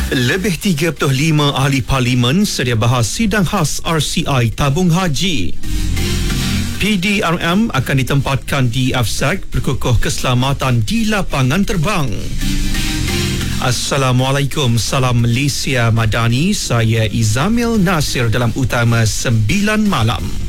Lebih 35 ahli parlimen sedia bahas sidang khas RCI tabung haji. PDRM akan ditempatkan di AFSAC berkukuh keselamatan di lapangan terbang. Assalamualaikum, salam Malaysia Madani. Saya Izamil Nasir dalam Utama 9 Malam.